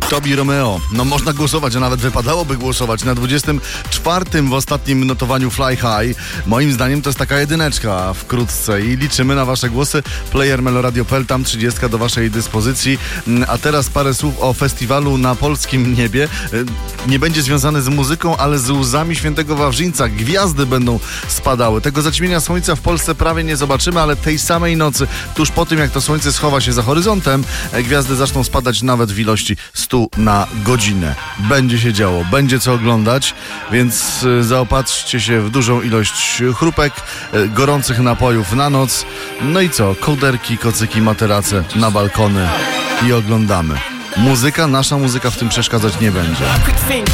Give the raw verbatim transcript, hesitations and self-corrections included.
Tobi Romeo. No można głosować, a nawet wypadałoby głosować. Na dwudziestym czwartym w ostatnim notowaniu Fly High. Moim zdaniem to jest taka jedyneczka wkrótce i liczymy na wasze głosy. Player Meloradio kropka p l, tam trzydziestka do waszej dyspozycji. A teraz parę słów o festiwalu na polskim niebie. Nie będzie związany z muzyką, ale z łzami świętego Wawrzyńca. Gwiazdy będą spadały. Tego zaćmienia słońca w Polsce prawie nie zobaczymy, ale tej samej nocy, tuż po tym jak to słońce schowa się za horyzontem, gwiazdy zaczną spadać nawet w ilości stu na godzinę. Będzie się działo, będzie co oglądać, więc zaopatrzcie się w dużą ilość chrupek, gorących napojów na noc. No i co? Kołderki, kocyki, materace na balkony i oglądamy. Muzyka, nasza muzyka w tym przeszkadzać nie będzie.